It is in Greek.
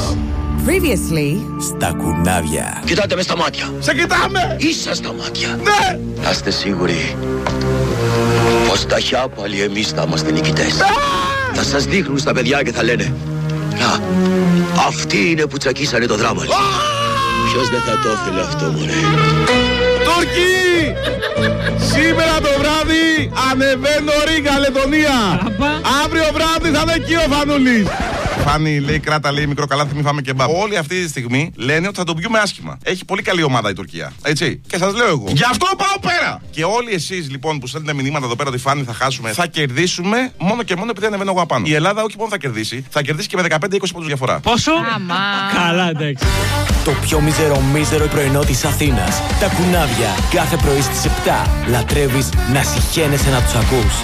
Previously στα κουνάβια. Κοιτάτε με στα μάτια. Σε κοιτάμε! Ίσα στα μάτια. Ναι! Να είστε σίγουροι πως τα χιάπαλοι εμείς θα είμαστε νικητές. Θα σας δείχνουν στα παιδιά και θα λένε: να, αυτοί είναι που τσακίσανε το δράμα. Ποιος δεν θα το ήθελε αυτό, μωρέ? Τούρκοι! Σήμερα το βράδυ ανεβαίνω Ρίγα, Λετωνία. Αύριο βράδυ θα είναι εκεί ο Φανούλης. Φάνη, λέει, κράτα, λέει, μικρό καλάθι, μη φάμε κεμπάπ. Όλοι αυτή τη στιγμή λένε ότι θα τον πιούμε άσχημα. Έχει πολύ καλή ομάδα η Τουρκία. Έτσι. Και σας λέω εγώ. Γι' αυτό πάω πέρα! Και όλοι εσείς λοιπόν που στέλνετε μηνύματα εδώ πέρα ότι Φάνη θα χάσουμε, θα κερδίσουμε μόνο και μόνο επειδή ανεβαίνω εγώ απάνω. Η Ελλάδα όχι μόνο θα κερδίσει και με 15-20 πόντους διαφορά. Πόσο? Καλά, εντάξει. Το πιο μίζερο πρωινό της Αθήνας. Τα κουνάβια κάθε πρωί στις 7. Λατρεύεις να συχαίνεσαι να τους ακούς.